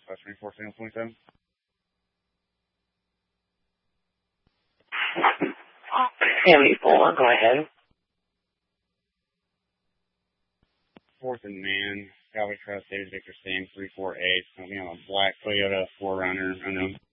Dispatch 24, signal 27. Family 4, go ahead. 4th and Man, Calvary Cross, David Victor, Sam 348. I'll be on a black Toyota 4Runner, unknown.